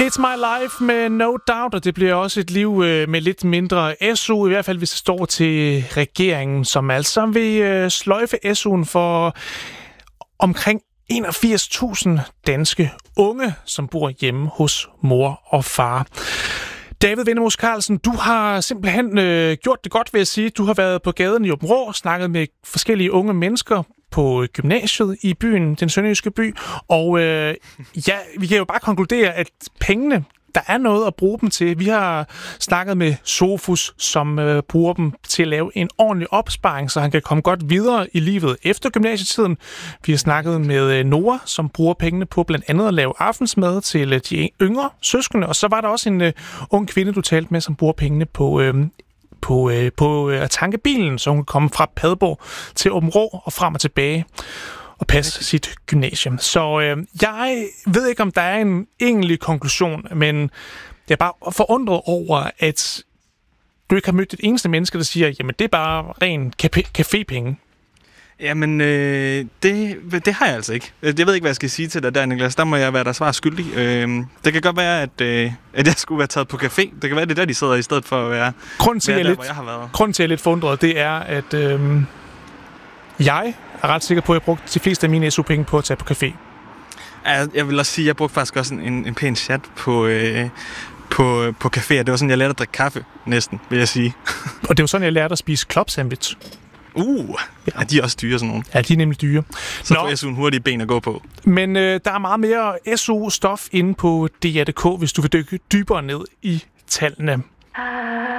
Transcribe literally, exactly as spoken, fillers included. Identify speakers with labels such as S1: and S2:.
S1: It's my life med No Doubt, og det bliver også et liv med lidt mindre S U, i hvert fald hvis det står til regeringen, som altså vil sløjfe S U'en for omkring enogfirs tusind danske unge, som bor hjemme hos mor og far. David Vendemus Carlsen, du har simpelthen øh, gjort det godt, vil jeg sige. Du har været på gaden i Aabenraa, snakket med forskellige unge mennesker på gymnasiet i byen, den sønderjyske by. Og øh, ja, vi kan jo bare konkludere, at pengene, der er noget at bruge dem til. Vi har snakket med Sofus, som øh, bruger dem til at lave en ordentlig opsparing, så han kan komme godt videre i livet efter gymnasietiden. Vi har snakket med øh, Nora, som bruger pengene på blandt andet at lave aftensmad til øh, de yngre søskende. Og så var der også en øh, ung kvinde, du talte med, som bruger pengene på... Øh, på, øh, på øh, at tanke bilen, så hun kan komme fra Padborg til Aabenraa og frem og tilbage og passe sit gymnasium. Så øh, jeg ved ikke, om der er en egentlig konklusion, men jeg er bare forundret over, at du ikke har mødt et eneste menneske, der siger, jamen det er bare ren cafépenge.
S2: Jamen, øh, det, det har jeg altså ikke. Jeg ved ikke, hvad jeg skal sige til dig der, Niklas. Der må jeg være der svar skyldig. Øh, det kan godt være, at, øh, at jeg skulle være taget på café. Det kan være, det er der, de sidder i stedet for at være,
S1: grunden til,
S2: være der,
S1: lidt,
S2: hvor jeg har været.
S1: Grunden til, at jeg er lidt forundret, det er, at øh, jeg er ret sikker på, at jeg brugte de fleste af mine S U-penge på at tage på café.
S2: Ja, jeg vil også sige, at jeg brugte faktisk også en, en pæn chat på... Øh, På, på caféer. Det var sådan, jeg lærte at drikke kaffe, næsten, vil jeg sige.
S1: Og det var sådan, jeg lærte at spise club sandwich.
S2: Uh, ja. Er de også dyre, sådan nogle?
S1: Ja, de er nemlig dyre.
S2: Så får S U'en hurtige ben at gå på.
S1: Men øh, der er meget mere S U-stof inde på D R punktum d k, hvis du vil dykke dybere ned i tallene.